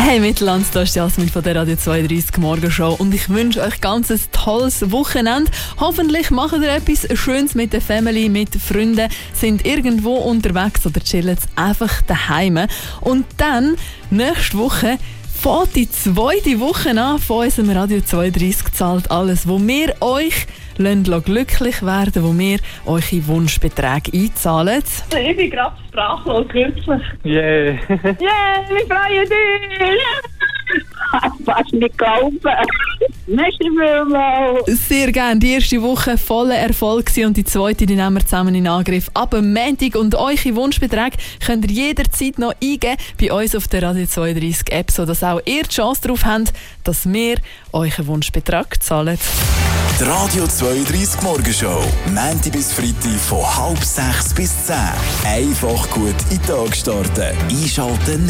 Hey Mittelland, da ist Jasmin von der Radio 32 Morgenshow und ich wünsche euch ganz ein tolles Wochenende. Hoffentlich macht ihr etwas Schönes mit der Family, mit Freunden, sind irgendwo unterwegs oder chillen einfach daheim. Und dann, nächste Woche, fängt die zweite Woche an von unserem Radio 32 zahlt alles, wo wir euch glücklich werden, wo wir eure Wunschbeträge einzahlen. Ich bin gerade sprachlos, wirklich. Yeah. Yeah, wir freuen dich! Fast nicht glauben. Merci vielmals. Sehr gerne. Die erste Woche voller Erfolg gewesen und die zweite, die nehmen wir zusammen in Angriff. Ab Montag und eure Wunschbeträge könnt ihr jederzeit noch eingeben bei uns auf der Radio 32 App, sodass auch ihr die Chance darauf habt, dass wir euren Wunschbetrag zahlen. Die Radio 32 Morgenshow. Montag bis Freitag von 5:30 bis 10. Einfach gut in den Tag starten. Einschalten.